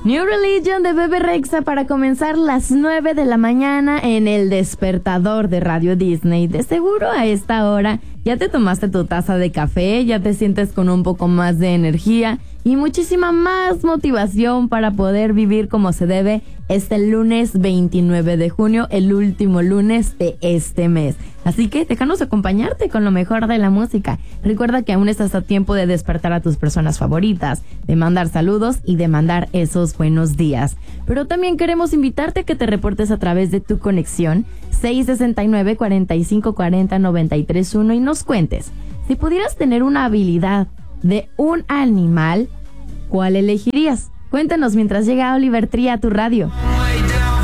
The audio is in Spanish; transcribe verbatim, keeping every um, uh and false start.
New Religion de Bebe Rexha para comenzar las nueve de la mañana en el despertador de Radio Disney. De seguro a esta hora ya te tomaste tu taza de café, ya te sientes con un poco más de energía y muchísima más motivación para poder vivir como se debe este lunes veintinueve de junio, el último lunes de este mes. Así que déjanos acompañarte con lo mejor de la música. Recuerda que aún estás a tiempo de despertar a tus personas favoritas, de mandar saludos y de mandar esos buenos días. Pero también queremos invitarte a que te reportes a través de tu conexión seis sesenta y nueve, cuarenta y cinco cuarenta, noventa y tres uno y nos cuentes, si pudieras tener una habilidad de un animal, ¿cuál elegirías? Cuéntanos mientras llega Oliver Tree a tu radio.